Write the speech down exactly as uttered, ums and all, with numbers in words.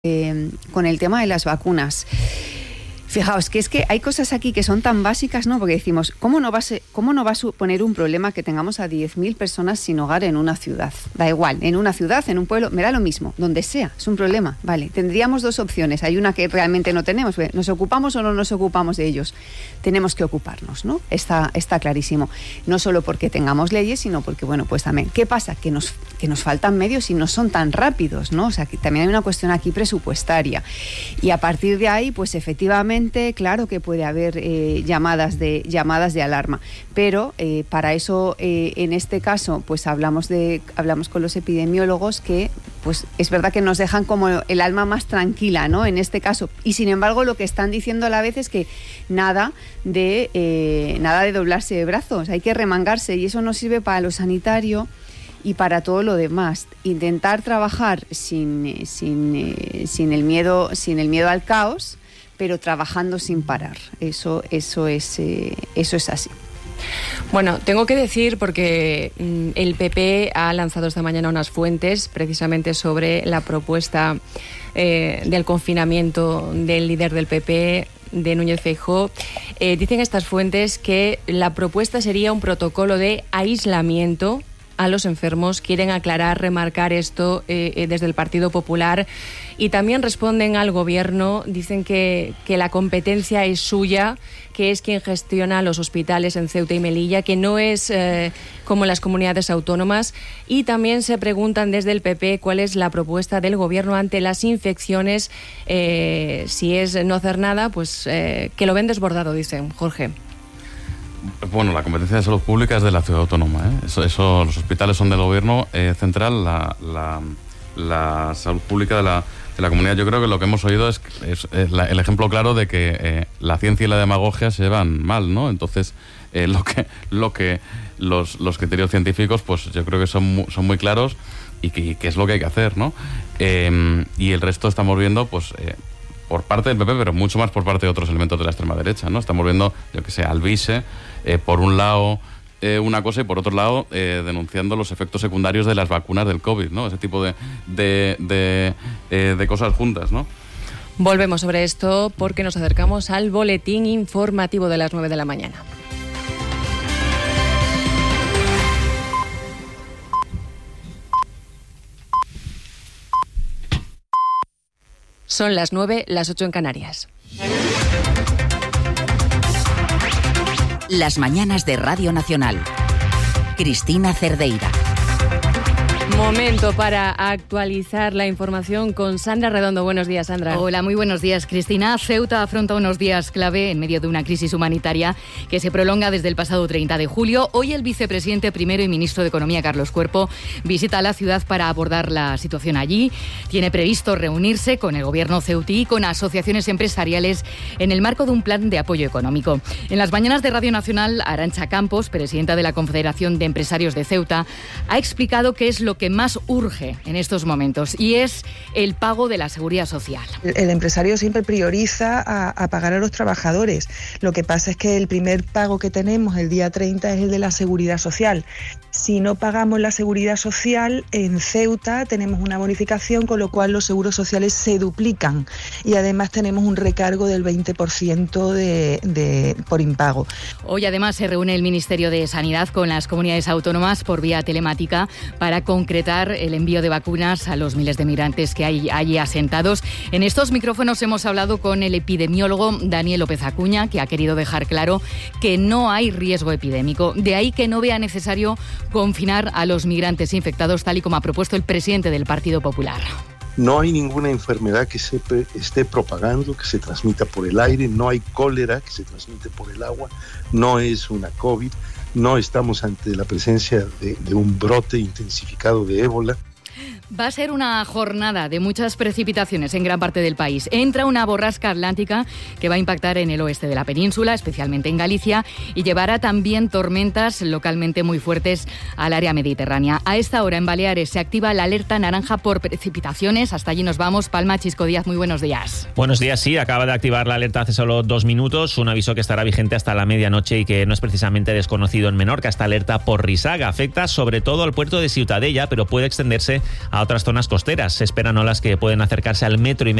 Eh, con el tema de las vacunas. Fijaos que es que hay cosas aquí que son tan básicas, ¿no? Porque decimos, ¿cómo no va a ser, cómo no va a suponer un problema que tengamos a diez mil personas sin hogar en una ciudad? Da igual, en una ciudad, en un pueblo, me da lo mismo, donde sea, es un problema, vale. Tendríamos dos opciones, hay una que realmente no tenemos, ¿nos ocupamos o no nos ocupamos de ellos? Tenemos que ocuparnos, ¿no? Está, está clarísimo. No solo porque tengamos leyes, sino porque, bueno, pues también, ¿qué pasa? Que nos, que nos faltan medios y no son tan rápidos, ¿no? O sea, que también hay una cuestión aquí presupuestaria. Y a partir de ahí, pues efectivamente, claro que puede haber eh, llamadas de llamadas de alarma, pero eh, para eso eh, en este caso pues hablamos de hablamos con los epidemiólogos que pues es verdad que nos dejan como el alma más tranquila, ¿no? En este caso, y sin embargo lo que están diciendo a la vez es que nada de eh, nada de doblarse de brazos, hay que remangarse y eso no sirve para lo sanitario y para todo lo demás. Intentar trabajar sin sin eh, sin el miedo sin el miedo al caos, pero trabajando sin parar. Eso, eso, es, eh, eso es así. Bueno, tengo que decir, porque mm, el P P ha lanzado esta mañana unas fuentes precisamente sobre la propuesta eh, del confinamiento del líder del P P, de Núñez Feijóo. Eh, dicen estas fuentes que la propuesta sería un protocolo de aislamiento a los enfermos. Quieren aclarar, remarcar esto eh, eh, desde el Partido Popular, y también responden al Gobierno, dicen que, que la competencia es suya, que es quien gestiona los hospitales en Ceuta y Melilla, que no es eh, como las comunidades autónomas, y también se preguntan desde el P P cuál es la propuesta del Gobierno ante las infecciones, eh, si es no hacer nada, pues eh, que lo ven desbordado, dicen. Jorge. Bueno, la competencia de salud pública es de la ciudad autónoma, ¿eh? Eso, eso, los hospitales son del gobierno eh, central, la, la, la salud pública de la, de la comunidad. Yo creo que lo que hemos oído es, es, es la, el ejemplo claro de que eh, la ciencia y la demagogia se llevan mal, ¿no? Entonces, eh, lo que, lo que los, los criterios científicos, pues yo creo que son muy, son muy claros y que, que es lo que hay que hacer, ¿no? Eh, y el resto estamos viendo, pues... Eh, por parte del P P, pero mucho más por parte de otros elementos de la extrema derecha, ¿no? Estamos viendo, yo que sé, Alvise, eh, por un lado eh, una cosa y por otro lado eh, denunciando los efectos secundarios de las vacunas del COVID, ¿no? Ese tipo de, de, de, eh, de cosas juntas, ¿no? Volvemos sobre esto porque nos acercamos al boletín informativo de las nueve de la mañana. Son las nueve, las ocho en Canarias. Las mañanas de Radio Nacional. Cristina Cerdeira. Momento para actualizar la información con Sandra Redondo. Buenos días, Sandra. Hola, muy buenos días, Cristina. Ceuta afronta unos días clave en medio de una crisis humanitaria que se prolonga desde el pasado treinta de julio. Hoy el vicepresidente primero y ministro de Economía, Carlos Cuerpo, visita la ciudad para abordar la situación allí. Tiene previsto reunirse con el gobierno ceutí y con asociaciones empresariales en el marco de un plan de apoyo económico. En las mañanas de Radio Nacional, Arantxa Campos, presidenta de la Confederación de Empresarios de Ceuta, ha explicado qué es lo que más urge en estos momentos, y es el pago de la seguridad social. El empresario siempre prioriza a, a pagar a los trabajadores. Lo que pasa es que el primer pago que tenemos el día treinta es el de la seguridad social. Si no pagamos la seguridad social, en Ceuta tenemos una bonificación, con lo cual los seguros sociales se duplican y además tenemos un recargo del veinte por ciento de, de, por impago. Hoy además se reúne el Ministerio de Sanidad con las comunidades autónomas por vía telemática para concretar el envío de vacunas a los miles de migrantes que hay allí asentados. En estos micrófonos hemos hablado con el epidemiólogo Daniel López Acuña, que ha querido dejar claro que no hay riesgo epidémico. De ahí que no vea necesario confinar a los migrantes infectados, tal y como ha propuesto el presidente del Partido Popular. No hay ninguna enfermedad que se esté propagando, que se transmita por el aire, no hay cólera que se transmite por el agua, no es una COVID, no estamos ante la presencia de, de un brote intensificado de ébola. Va a ser una jornada de muchas precipitaciones en gran parte del país. Entra una borrasca atlántica que va a impactar en el oeste de la península, especialmente en Galicia, y llevará también tormentas localmente muy fuertes al área mediterránea. A esta hora en Baleares se activa la alerta naranja por precipitaciones. Hasta allí nos vamos. Palma Chisco Díaz, muy buenos días. Buenos días, sí, acaba de activar la alerta hace solo dos minutos, un aviso que estará vigente hasta la medianoche y que no es precisamente desconocido en Menorca. Esta alerta por risaga afecta sobre todo al puerto de Ciutadella, pero puede extenderse a a otras zonas costeras. Se esperan olas que pueden acercarse al metro y